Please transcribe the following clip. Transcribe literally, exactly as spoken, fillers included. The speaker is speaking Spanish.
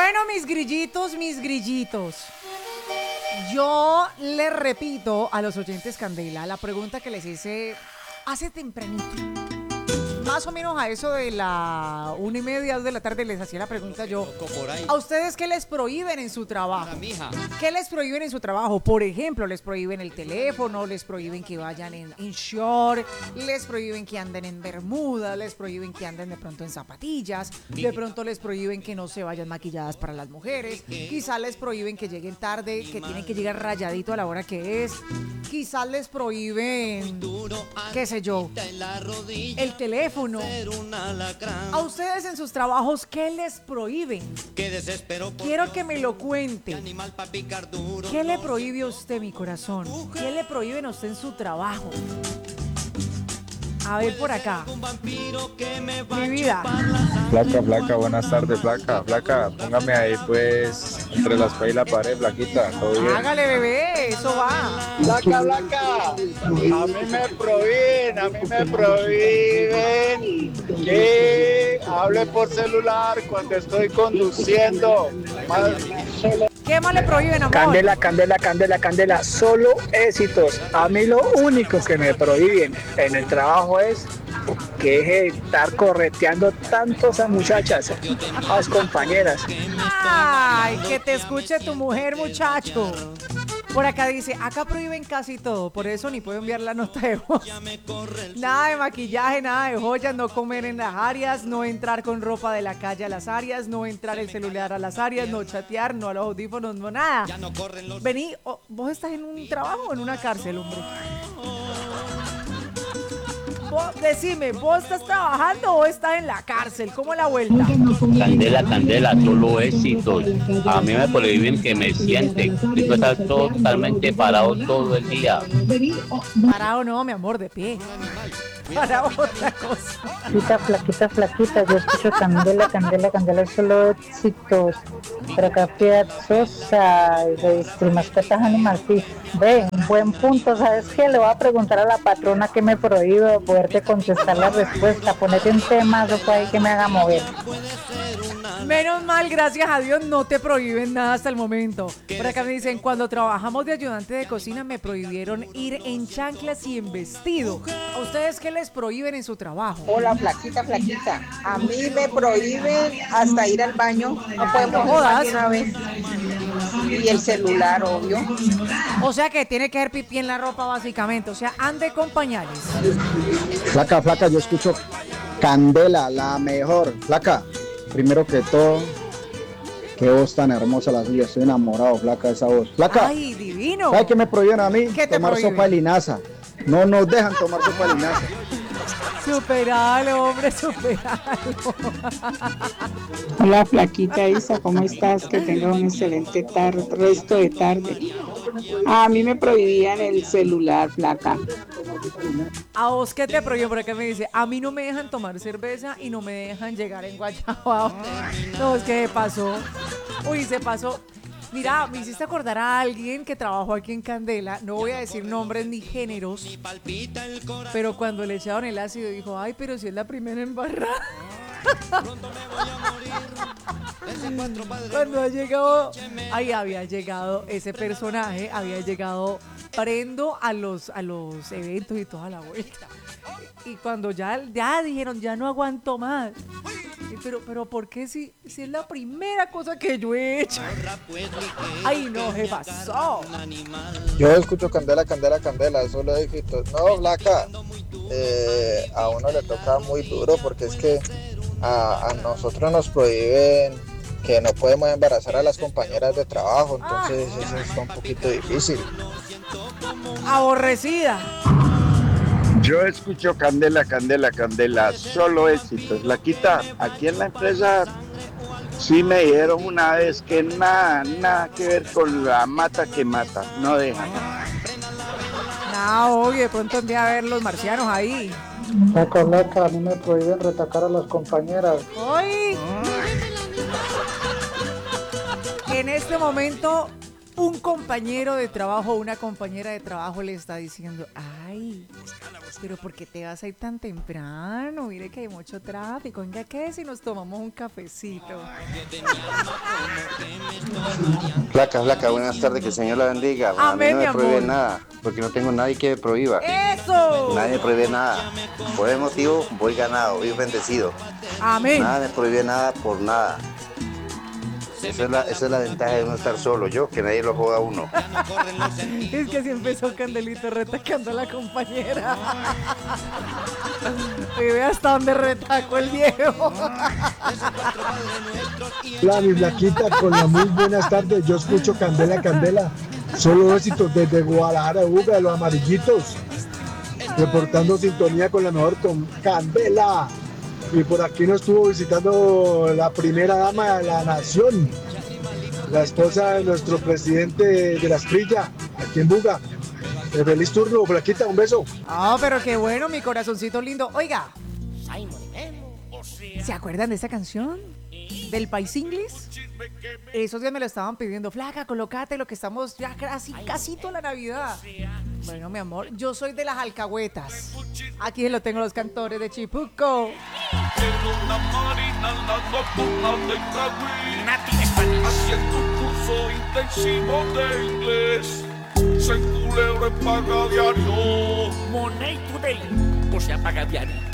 Bueno, mis grillitos, mis grillitos. Yo les repito a los oyentes Candela la pregunta que les hice hace tempranito. Más o menos a eso de la una y media, dos de la tarde les hacía la pregunta yo. ¿A ustedes qué les prohíben en su trabajo? ¿Qué les prohíben en su trabajo? Por ejemplo, les prohíben el teléfono, les prohíben que vayan en, en short, les prohíben que anden en bermudas, les prohíben que anden de pronto en zapatillas, de pronto les prohíben que no se vayan maquilladas para las mujeres, quizás les prohíben que lleguen tarde, que tienen que llegar rayadito a la hora que es, quizás les prohíben, qué sé yo, el teléfono. A ustedes en sus trabajos, ¿qué les prohíben? Quiero que me lo cuente. ¿Qué le prohíbe a usted, mi corazón? ¿Qué le prohíben a usted en su trabajo? A ver por acá. Mi vida. Flaca, flaca, buenas tardes, flaca, flaca, póngame ahí pues entre la espalda y la pared, flaquita, todo bien. Hágale, bebé, eso va. Flaca, flaca, a mí me prohíben, a mí me prohíben que hable por celular cuando estoy conduciendo. ¿Qué más le prohíben, amor? Candela, candela, candela, candela, solo éxitos. A mí lo único que me prohíben en el trabajo es que deje de estar correteando tanto a esas muchachas, a las compañeras. Ay, que te escuche tu mujer, muchacho. Por acá dice, acá prohíben casi todo, por eso ni puedo enviar la nota de voz. Nada de maquillaje, nada de joyas, no comer en las áreas, no entrar con ropa de la calle a las áreas, no entrar el celular a las áreas, no chatear, no a los audífonos, no nada. Vení, oh, vos estás en un trabajo o en una cárcel, hombre. Vos, decime, ¿vos estás trabajando o estás en la cárcel? ¿Cómo la vuelta? Candela, candela, solo éxitos. A mí me prohíben que me sienten. Tengo que estar totalmente parado todo el día. Parado no, mi amor, de pie. Para otra cosa. Flaquita, flaquita, flaquita, yo escucho candela, candela, candela, solo éxitos. Pero acá Piedad Sosa, de mascotas Animal Fish. Ve, un buen punto, ¿sabes qué? Le voy a preguntar a la patrona que me prohíbe poderte contestar la respuesta. Ponete un tema, eso ahí que me haga mover. Menos mal, gracias a Dios, no te prohíben nada hasta el momento. Por acá me dicen, cuando trabajamos de ayudante de cocina me prohibieron ir en chanclas y en vestido. ¿A ustedes qué les prohíben en su trabajo? Hola, flaquita, flaquita. A mí me prohíben hasta ir al baño. No podemos jodas una vez. Y el celular, obvio. O sea que tiene que hacer pipí en la ropa básicamente. O sea, ande con pañales. Flaca, flaca, yo escucho candela, la mejor. Flaca, primero que todo, qué voz tan hermosa la suya. Estoy enamorado, flaca, de esa voz. Flaca. Ay, divino. ¿Sabes qué me prohíben a mí? ¿Qué te tomar prohíben? sopa de linaza. No nos dejan tomar sopa de linaza. Superalo, hombre, superalo. Hola, flaquita Isa, ¿cómo estás? Que tengas un excelente tar- resto de tarde. A mí me prohibían el celular, flaca. ¿A vos qué te prohíben? Por acá me dice, a mí no me dejan tomar cerveza y no me dejan llegar en Guayabao. No, es que se pasó. Uy, se pasó. Mira, me hiciste acordar a alguien que trabajó aquí en Candela, no voy a decir nombres ni géneros, pero cuando le echaron el ácido dijo, ay, pero si es la primera embarrada. Cuando ha llegado, ahí había llegado ese personaje, había llegado prendo a los, a los eventos y toda la vuelta. Y cuando ya, ya dijeron, ya no aguanto más. Pero, pero ¿por qué si, si es la primera cosa que yo he hecho? Ay, no, ¿qué pasó? Yo escucho candela, candela, candela, eso lo dije. No, flaca, eh, a uno le toca muy duro porque es que a, a nosotros nos prohíben que no podemos embarazar a las compañeras de trabajo, entonces ah. eso está un poquito difícil. Aborrecida. Yo escucho candela, candela, candela, solo éxitos. Flaquita, aquí en la empresa sí me dijeron una vez que nada, nada que ver con la mata que mata, no dejan. No, oye, de pronto envía a ver los marcianos ahí. Loca, loca, a mí me prohíben retacar a las compañeras. ¡Ay! En este momento, un compañero de trabajo o una compañera de trabajo le está diciendo, ay, pero ¿por qué te vas a ir tan temprano? Mire que hay mucho tráfico. Venga, ¿qué si nos tomamos un cafecito? Flaca, flaca, buenas tardes, que el Señor la bendiga. A Amén, mí no mi me prohíbe amor. nada, porque no tengo nadie que me prohíba. ¡Eso! Nadie me prohíbe nada. Por ese motivo voy ganado, voy bendecido. Amén. Nada me prohíbe nada por nada. Esa es, la, esa es la ventaja de uno estar solo, yo, que nadie lo joda a uno. Es que así empezó Candelito retacando a la compañera. Y ve hasta dónde retacó el viejo. Hola, mi flaquita, con la muy buenas tardes. Yo escucho Candela, Candela. Solo éxitos desde Guadalajara, Buga, de los amarillitos. Reportando sintonía con la mejor, con Candela. Y por aquí nos estuvo visitando la primera dama de la nación, la esposa de nuestro presidente de la Esprilla, aquí en Buga. Eh, feliz turno, flaquita, un beso. Ah, pero qué bueno, mi corazoncito lindo. Oiga, ¿se acuerdan de esa canción? ¿Del País Inglés? Esos días me lo estaban pidiendo. Flaca, colócate lo que estamos ya casi, casi toda la Navidad. Bueno, mi amor, yo soy de las alcahuetas. Aquí lo tengo los cantores de Chipuco. Haciendo un curso intensivo de inglés. Se culebra en paga diario. Money Today, o sea, paga diario.